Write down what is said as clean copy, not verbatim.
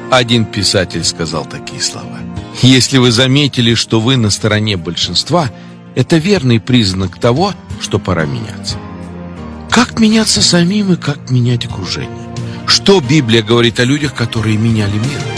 Один писатель сказал такие слова: «Если вы заметили, что вы на стороне большинства, это верный признак того, что пора меняться». Как меняться самим и как менять окружение? Что Библия говорит о людях, которые меняли мир?